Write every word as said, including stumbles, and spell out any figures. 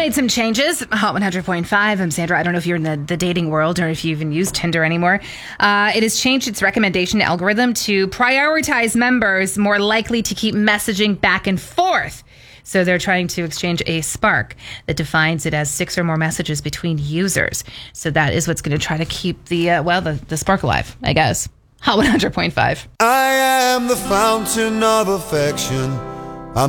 made some changes. Hot one hundred point five. I'm Sandra. I don't know if you're in the, the dating world or if you even use Tinder anymore. Uh, it has changed its recommendation algorithm to prioritize members more likely to keep messaging back and forth. So they're trying to exchange a spark that defines it as six or more messages between users. So that is what's going to try to keep the, uh, well, the, the spark alive, I guess. Hot one hundred point five. I am the fountain of affection.